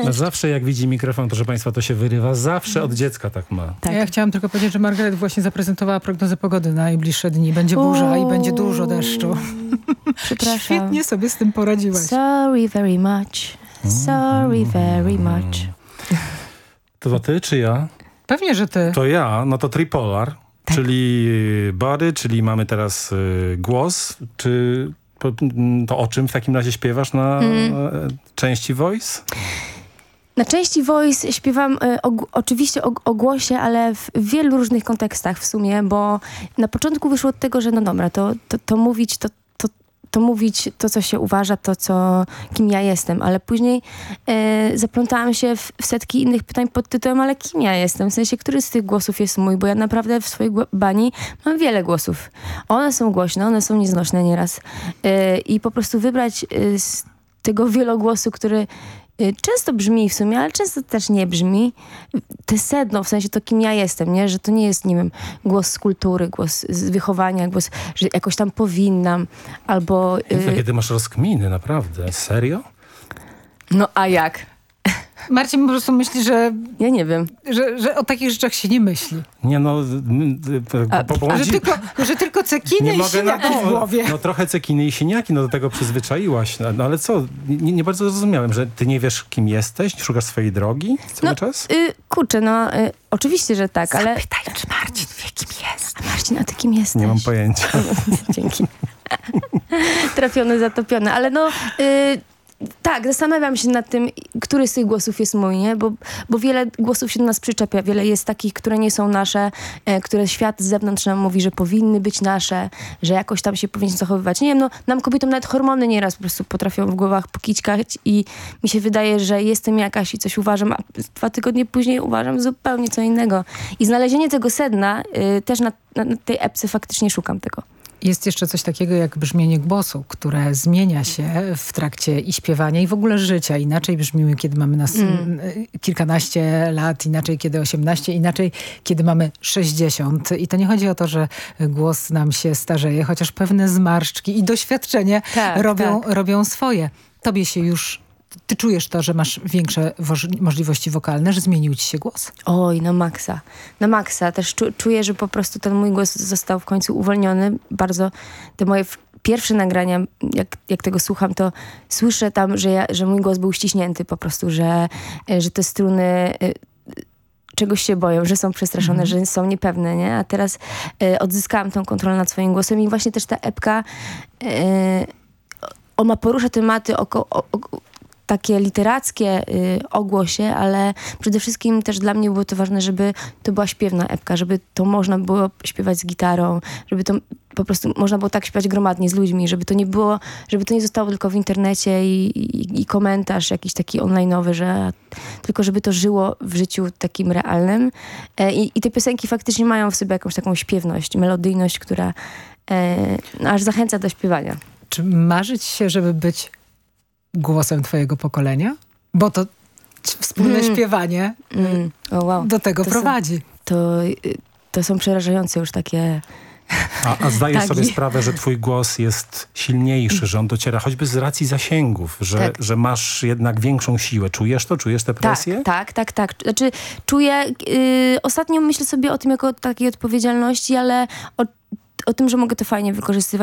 No zawsze jak widzi mikrofon, proszę państwa, to się wyrywa. Zawsze od dziecka tak ma. Tak. Ja chciałam tylko powiedzieć, że Margaret właśnie zaprezentowała prognozę pogody na najbliższe dni. Będzie burza i będzie dużo deszczu. Przepraszam. Świetnie sobie z tym poradziłaś. Sorry very much. Sorry very much. To ty czy ja? Pewnie, że ty. To ja, no to tripolar, czyli body, czyli mamy teraz głos. Czy to o czym w takim razie śpiewasz na części voice? Na części voice śpiewam oczywiście o głosie, ale w wielu różnych kontekstach w sumie, bo na początku wyszło od tego, że no dobra, to mówić to mówić to, co się uważa, kim ja jestem, ale później zaplątałam się w setki innych pytań pod tytułem, ale kim ja jestem? W sensie, który z tych głosów jest mój? Bo ja naprawdę w swojej bani mam wiele głosów. One są głośne, one są nieznośne nieraz. I po prostu wybrać z tego wielogłosu, który często brzmi w sumie, ale często też nie brzmi. Te sedno, w sensie to, kim ja jestem, nie? Że to nie jest, nie wiem, głos z kultury, głos z wychowania, głos, że jakoś tam powinnam, albo... Jakie ty masz rozkminy, naprawdę. Serio? No a jak? Marcin po prostu myśli, że Ja nie wiem. o takich rzeczach się nie myśli. Nie no... Że tylko cekiny i siniaki w głowie. No trochę cekiny i siniaki, no do tego przyzwyczaiłaś. No ale co? Nie bardzo zrozumiałem, że ty nie wiesz, kim jesteś? Szukasz swojej drogi cały czas? Kurczę, oczywiście, że tak, ale... Zapytaj, czy Marcin wie, kim jest. A Marcin, a ty kim jesteś? Nie mam pojęcia. Dzięki. Trafiony, zatopiony, ale tak, zastanawiam się nad tym, który z tych głosów jest mój, nie? Bo wiele głosów się do nas przyczepia, wiele jest takich, które nie są nasze, które świat z zewnątrz nam mówi, że powinny być nasze, że jakoś tam się powinien zachowywać. Nie wiem, nam kobietom nawet hormony nieraz po prostu potrafią w głowach pokićkać i mi się wydaje, że jestem jakaś i coś uważam, a 2 tygodnie później uważam zupełnie co innego. I znalezienie tego sedna, też na tej epce faktycznie szukam tego. Jest jeszcze coś takiego jak brzmienie głosu, które zmienia się w trakcie i śpiewania i w ogóle życia. Inaczej brzmimy, kiedy mamy nas kilkanaście lat, inaczej kiedy 18, inaczej kiedy mamy 60. I to nie chodzi o to, że głos nam się starzeje, chociaż pewne zmarszczki i doświadczenie robią swoje. Tobie się już... Ty czujesz to, że masz większe możliwości wokalne, że zmienił ci się głos? Oj, na maksa. Na maksa. Też czuję, że po prostu ten mój głos został w końcu uwolniony. Bardzo te moje pierwsze nagrania, jak tego słucham, to słyszę tam, że mój głos był ściśnięty po prostu, że te struny czegoś się boją, że są przestraszone, że są niepewne, nie? A teraz odzyskałam tą kontrolę nad swoim głosem i właśnie też ta epka ona porusza tematy takie literackie o głosie, ale przede wszystkim też dla mnie było to ważne, żeby to była śpiewna epka, żeby to można było śpiewać z gitarą, żeby to po prostu można było tak śpiewać gromadnie z ludźmi, żeby to nie zostało tylko w internecie i komentarz jakiś taki online'owy, tylko żeby to żyło w życiu takim realnym. I te piosenki faktycznie mają w sobie jakąś taką śpiewność, melodyjność, która aż zachęca do śpiewania. Czy marzyć się, żeby być głosem twojego pokolenia? Bo to wspólne śpiewanie do tego prowadzi. To są przerażające już takie... A zdajesz sobie sprawę, że twój głos jest silniejszy, że on dociera choćby z racji zasięgów, że masz jednak większą siłę. Czujesz to? Czujesz tę presję? Tak. Znaczy czuję... ostatnio myślę sobie o tym jako takiej odpowiedzialności, ale o tym, że mogę to fajnie wykorzystywać.